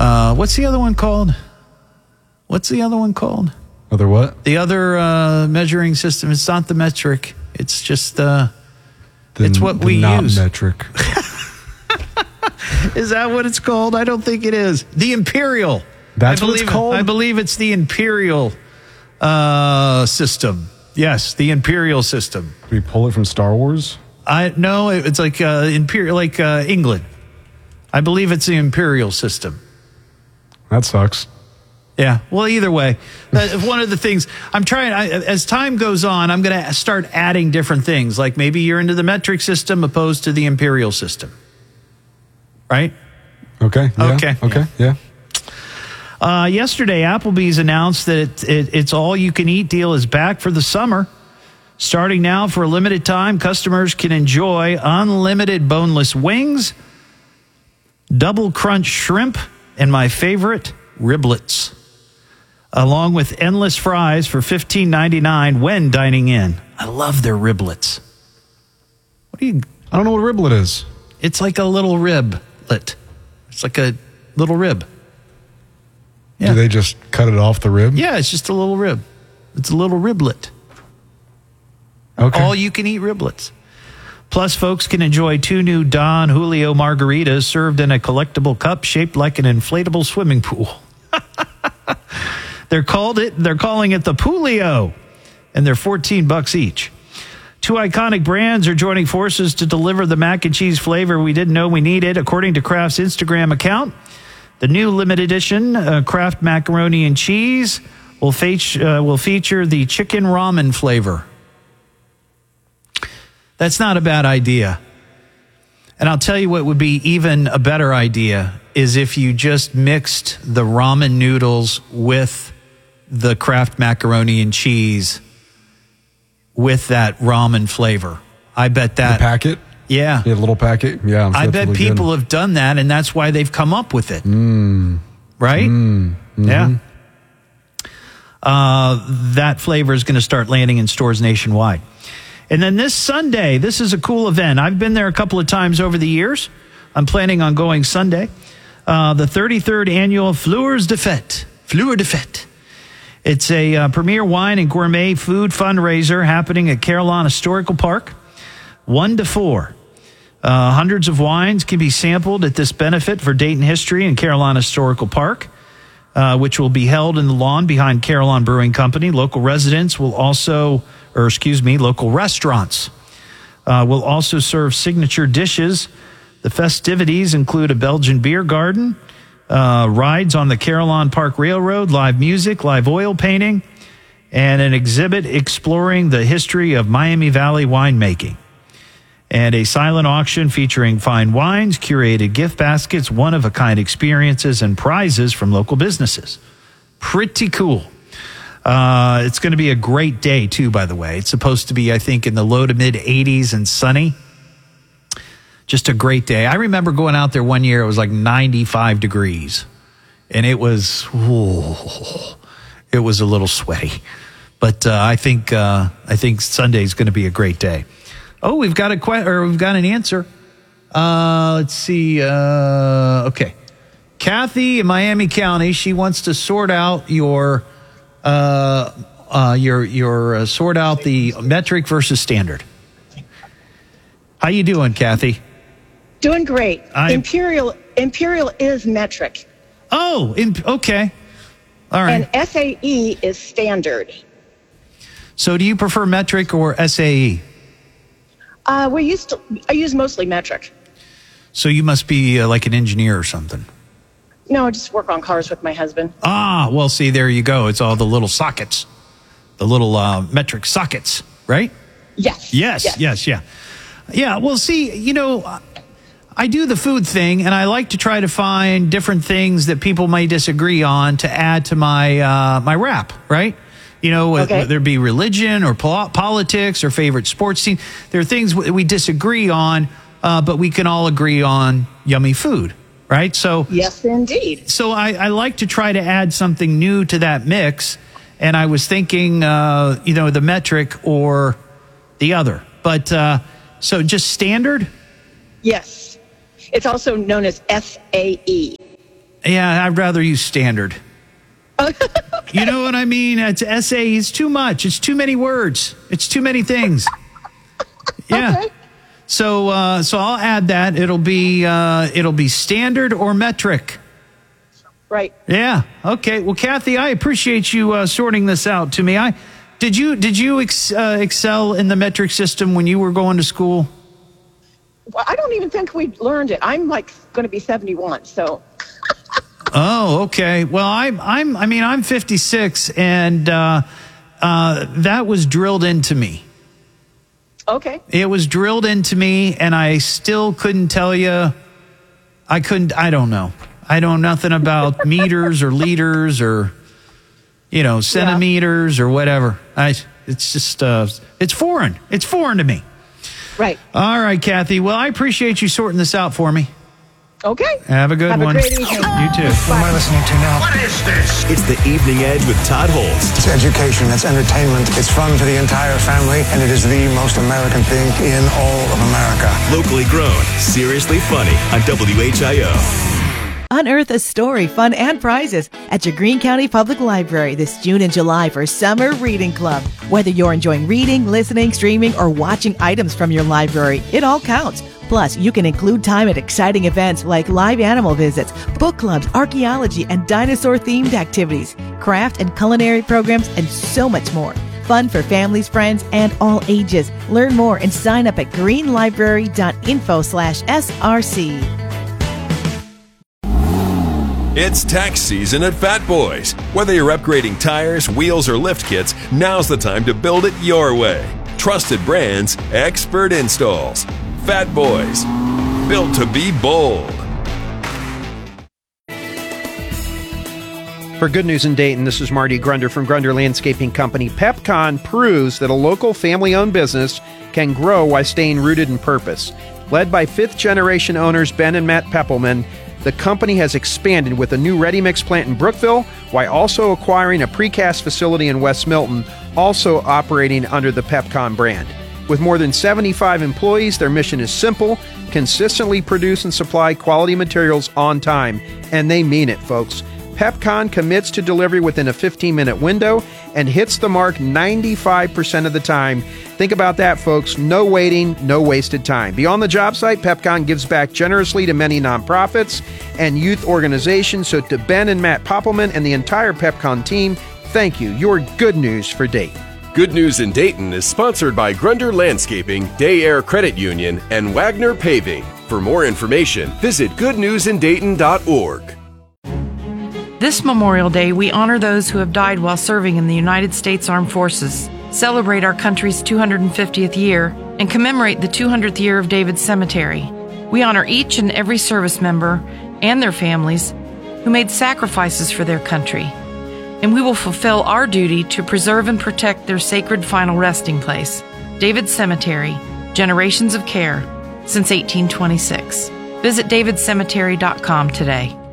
What's the other one called? Other what? The other measuring system. It's not the metric. It's just it's what we use. Metric. Is that what it's called? I don't think it is. The imperial. That's what it's called? I believe it's the imperial system. Yes, the imperial system. Did we pull it from Star Wars? No, it's like imperial, like England. I believe it's the imperial system. That sucks. Yeah. Well, either way, one of the things I'm trying, as time goes on, I'm going to start adding different things. Like maybe you're into the metric system opposed to the imperial system. Right? Okay. Yeah. Okay. Yeah. Yesterday, Applebee's announced that its all-you-can-eat deal is back for the summer. Starting now for a limited time, customers can enjoy unlimited boneless wings, double crunch shrimp, and my favorite, riblets, along with endless fries for $15.99 when dining in. I love their riblets. I don't know what a riblet is. It's like a little riblet. It's like a little rib. Yeah. Do they just cut it off the rib? Yeah, it's just a little rib. It's a little riblet. Okay. All you can eat riblets. Plus, folks can enjoy 2 new Don Julio margaritas served in a collectible cup shaped like an inflatable swimming pool. They're calling it the Poolio, and they're $14 each. 2 iconic brands are joining forces to deliver the mac and cheese flavor we didn't know we needed, according to Kraft's Instagram account. The new limited edition Kraft macaroni and cheese will feature the chicken ramen flavor. That's not a bad idea. And I'll tell you what would be even a better idea is if you just mixed the ramen noodles with the Kraft macaroni and cheese with that ramen flavor. I bet that... The packet? Yeah. The little packet? Yeah. I bet really people good. have done that, and that's why they've come up with it. Right? Mm-hmm. Yeah. That flavor is going to start landing in stores nationwide. And then this Sunday, this is a cool event. I've been there a couple of times over the years. I'm planning on going Sunday. The 33rd annual Fleurs de Fête. Fleurs de Fête. It's a premier wine and gourmet food fundraiser happening at Carillon Historical Park, 1 to 4. Hundreds of wines can be sampled at this benefit for Dayton history in Carillon Historical Park, which will be held in the lawn behind Carillon Brewing Company. Local restaurants will also serve signature dishes. The festivities include a Belgian beer garden, rides on the Carillon Park Railroad, live music, live oil painting, and an exhibit exploring the history of Miami Valley winemaking. And a silent auction featuring fine wines, curated gift baskets, one-of-a-kind experiences, and prizes from local businesses. Pretty cool. It's going to be a great day, too, by the way. It's supposed to be, I think, in the low to mid-80s and sunny. Just a great day. I remember going out there one year. It was like 95 degrees. And it was a little sweaty. But I think Sunday's going to be a great day. Oh, we've got an answer. Let's see. Okay. Kathy in Miami County, she wants to sort out sort out the metric versus standard. How you doing, Kathy? Doing great. Imperial is metric. Oh, okay. All right. And SAE is standard. So do you prefer metric or SAE? I use mostly metric. So you must be like an engineer or something. No, I just work on cars with my husband. Ah, well, see, there you go. It's all the little sockets, the little metric sockets, right? Yes. Yeah. Well, see, I do the food thing, and I like to try to find different things that people may disagree on to add to my my wrap, right? Whether it be religion or politics or favorite sports team. There are things we disagree on, but we can all agree on yummy food, right? So yes, indeed. So I like to try to add something new to that mix, and I was thinking, the metric or the other. But so just standard? Yes. It's also known as SAE. Yeah, I'd rather use standard. You know what I mean? It's essay is too much. It's too many words. It's too many things. Yeah. Okay. So I'll add that. It'll be standard or metric. Right. Yeah. Okay. Well, Kathy, I appreciate you sorting this out to me. Did you excel in the metric system when you were going to school? Well, I don't even think we learned it. I'm like going to be 71, so. Oh, okay. Well, I'm 56, and that was drilled into me. Okay. It was drilled into me, and I still couldn't tell you. I don't know. I know nothing about meters or liters or, centimeters or whatever. It's just, it's foreign. It's foreign to me. Right. All right, Kathy. Well, I appreciate you sorting this out for me. Okay. Have a good one. Have a great evening. You too. What am I listening to now? What is this? It's the Evening Edge with Todd Holst. It's education, it's entertainment, it's fun for the entire family, and it is the most American thing in all of America. Locally grown, seriously funny on WHIO. Unearth a story, fun, and prizes at your Greene County Public Library this June and July for Summer Reading Club. Whether you're enjoying reading, listening, streaming, or watching items from your library, it all counts. Plus, you can include time at exciting events like live animal visits, book clubs, archaeology, and dinosaur-themed activities, craft and culinary programs, and so much more. Fun for families, friends, and all ages. Learn more and sign up at greenlibrary.info/SRC. It's tax season at Fat Boys. Whether you're upgrading tires, wheels, or lift kits, now's the time to build it your way. Trusted brands, expert installs. Fat Boys, built to be bold. For Good News in Dayton, this is Marty Grunder from Grunder Landscaping Company. PepCon proves that a local family-owned business can grow while staying rooted in purpose. Led by fifth-generation owners Ben and Matt Peppelman, the company has expanded with a new ready-mix plant in Brookville while also acquiring a precast facility in West Milton, also operating under the PepCon brand. With more than 75 employees, their mission is simple: consistently produce and supply quality materials on time. And they mean it, folks. PepCon commits to delivery within a 15-minute window and hits the mark 95% of the time. Think about that, folks. No waiting, no wasted time. Beyond the job site, PepCon gives back generously to many nonprofits and youth organizations. So to Ben and Matt Poppelman and the entire PepCon team, thank you. You're good news for Dayton. Good News in Dayton is sponsored by Grunder Landscaping, Day Air Credit Union, and Wagner Paving. For more information, visit goodnewsindayton.org. This Memorial Day, we honor those who have died while serving in the United States Armed Forces, celebrate our country's 250th year, and commemorate the 200th year of David's Cemetery. We honor each and every service member and their families who made sacrifices for their country. And we will fulfill our duty to preserve and protect their sacred final resting place, David's Cemetery, generations of care since 1826. Visit davidcemetery.com today.